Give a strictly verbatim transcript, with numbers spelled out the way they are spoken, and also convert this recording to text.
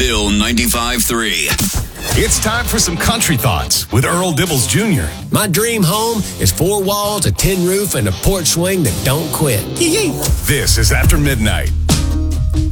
Bill ninety-five three. It's time for some country thoughts with Earl Dibbles Junior My dream home is four walls, a tin roof, and a porch swing that don't quit. This is After Midnight.